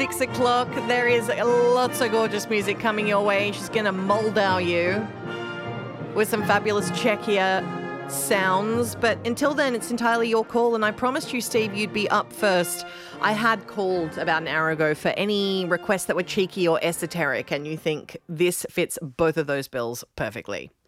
6 o'clock. There is lots of gorgeous music coming your way. She's going to Moldau you with some fabulous Czechia sounds. But until then, it's entirely your call. And I promised you, Steve, you'd be up first. I had called about an hour ago for any requests that were cheeky or esoteric, and you think this fits both of those bills perfectly.